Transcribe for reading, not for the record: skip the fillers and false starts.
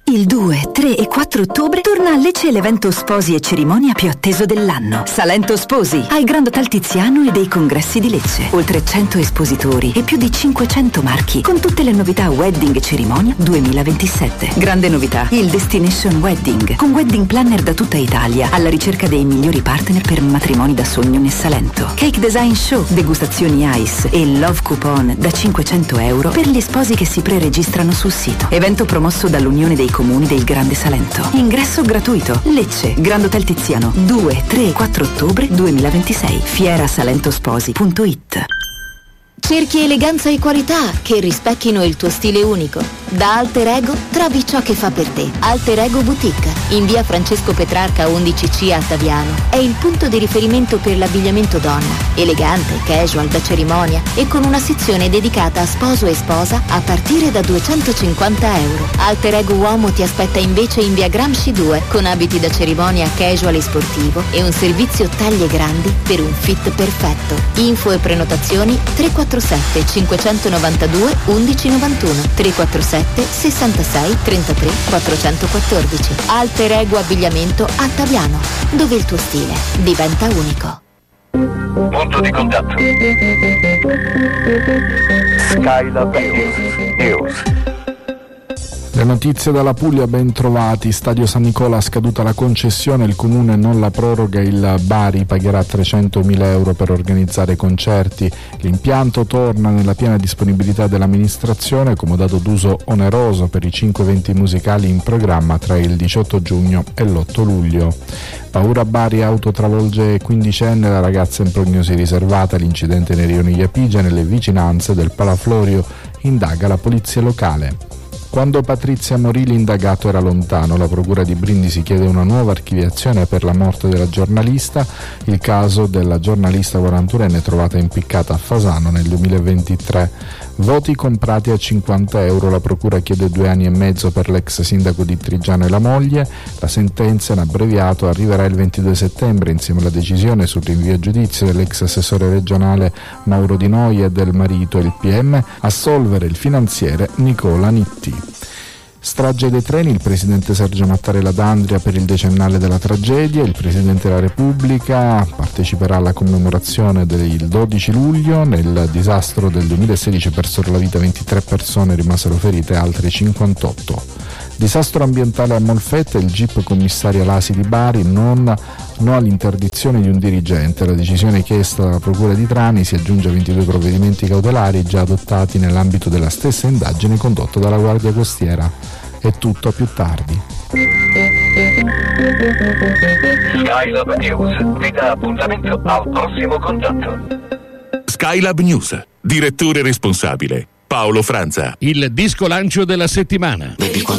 Il 2, 3 e 4 ottobre torna a Lecce l'evento sposi e cerimonia più atteso dell'anno. Salento Sposi, al Grand Hotel Tiziano e dei congressi di Lecce. Oltre 100 espositori e più di 500 marchi, con tutte le novità Wedding e Cerimonia 2027. Grande novità, il Destination Wedding, con wedding planner da tutta Italia, alla ricerca dei migliori partner per matrimoni da sogno nel Salento. Cake Design Show, degustazioni ice e love coupon da €500 per gli sposi che si preregistrano sul sito. Evento promosso dall'Unione dei Comuni del Grande Salento. Ingresso gratuito. Lecce, Grand Hotel Tiziano, 2, 3 e 4 ottobre 2026. Fierasalentosposi.it. Cerchi eleganza e qualità che rispecchino il tuo stile unico. Da Alter Ego trovi ciò che fa per te. Alter Ego Boutique, in via Francesco Petrarca 11C a Taviano. È il punto di riferimento per l'abbigliamento donna. Elegante, casual, da cerimonia e con una sezione dedicata a sposo e sposa a partire da €250. Alter Ego Uomo ti aspetta invece in via Gramsci 2 con abiti da cerimonia casual e sportivo e un servizio taglie grandi per un fit perfetto. Info e prenotazioni 347 592 1191 347 66 33 414. Alter Ego Abbigliamento a Taviano, dove il tuo stile diventa unico. Punto di contatto. Skylab News. Le notizie dalla Puglia, ben trovati. Stadio San Nicola, scaduta la concessione, il comune non la proroga, il Bari pagherà €300.000 per organizzare concerti. L'impianto torna nella piena disponibilità dell'amministrazione, comodato d'uso oneroso per i 5 eventi musicali in programma tra il 18 giugno e l'8 luglio. Paura Bari, auto travolge quindicenne, la ragazza in prognosi riservata, l'incidente nei rioni Iapigia nelle vicinanze del Palaflorio, indaga la polizia locale. Quando Patrizia morì l'indagato era lontano, la procura di Brindisi chiede una nuova archiviazione per la morte della giornalista, il caso della giornalista 41enne trovata impiccata a Fasano nel 2023. Voti comprati a €50, la procura chiede 2 anni e mezzo per l'ex sindaco di Triggiano e la moglie, la sentenza in abbreviato arriverà il 22 settembre insieme alla decisione sul rinvio a giudizio dell'ex assessore regionale Mauro Di Noia e del marito, il PM, assolvere il finanziere Nicola Nitti. Strage dei treni, il presidente Sergio Mattarella d'Andria per il decennale della tragedia, il presidente della Repubblica parteciperà alla commemorazione del 12 luglio, nel disastro del 2016 persero la vita 23 persone, rimasero ferite altre 58. Disastro ambientale a Molfetta, il GIP commissaria l'ASI di Bari, no all'interdizione di un dirigente, la decisione chiesta dalla procura di Trani si aggiunge a 22 provvedimenti cautelari già adottati nell'ambito della stessa indagine condotta dalla Guardia Costiera. È tutto, a più tardi. Skylab News vi dà appuntamento al prossimo contatto. Skylab News, direttore responsabile Paolo Franza. Il disco lancio della settimana.